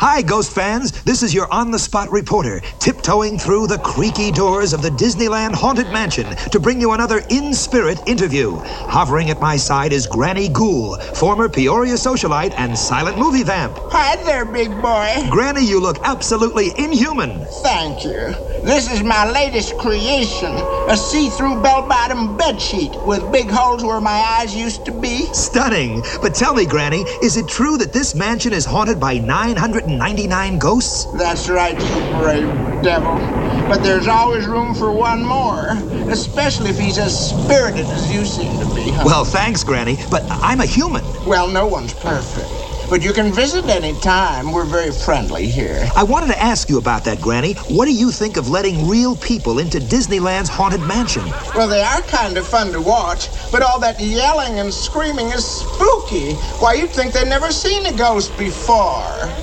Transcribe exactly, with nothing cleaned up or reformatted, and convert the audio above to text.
Hi, Ghost fans. This is your on-the-spot reporter, tiptoeing through the creaky doors of the Disneyland Haunted Mansion to bring you another in-spirit interview. Hovering at my side is Granny Ghoul, former Peoria socialite and silent movie vamp. Hi there, big boy. Granny, you look absolutely inhuman. Thank you. This is my latest creation, a see-through bell-bottom bedsheet with big holes where my eyes used to be. Stunning. But tell me, Granny, is it true that this mansion is haunted by nine hundred ninety-nine ghosts? That's right, you brave devil. But there's always room for one more, especially if he's as spirited as you seem to be, huh? Well, thanks, Granny, but I'm a human. Well, no one's perfect. But you can visit any time. We're very friendly here. I wanted to ask you about that, Granny. What do you think of letting real people into Disneyland's Haunted Mansion? Well, they are kind of fun to watch, but all that yelling and screaming is spooky. Why, you'd think they'd never seen a ghost before.